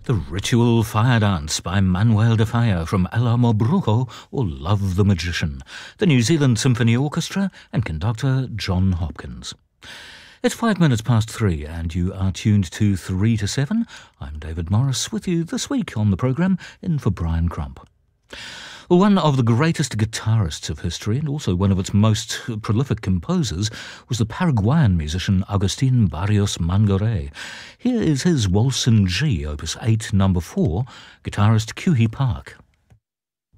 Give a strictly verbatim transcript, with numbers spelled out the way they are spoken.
The Ritual Fire Dance by Manuel de Falla from El Amor Brujo or Love the Magician, the New Zealand Symphony Orchestra and conductor John Hopkins. It's five minutes past three and you are tuned to three to seven. I'm David Morris with you this week on the programme in for Brian Crump. Well, one of the greatest guitarists of history and also one of its most prolific composers was the Paraguayan musician Agustin Barrios Mangoré. Here is his Waltz in G, opus eight, number four, guitarist Kyuhee Park.